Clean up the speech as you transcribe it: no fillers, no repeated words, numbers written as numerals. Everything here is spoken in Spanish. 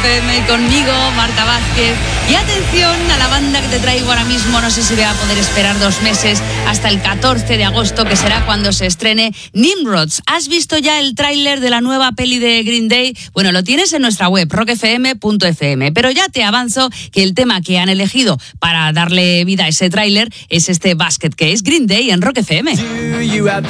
FM conmigo, Marta Vázquez. Y atención a la banda que te traigo ahora mismo. No sé si voy a poder esperar 2 meses hasta el 14 de agosto, que será cuando se estrene Nimrods. ¿Has visto ya el tráiler de la nueva peli de Green Day? Bueno, lo tienes en nuestra web, rockfm.fm. Pero ya te avanzo que el tema que han elegido para darle vida a ese tráiler es este Basket Case, Green Day en Rock FM.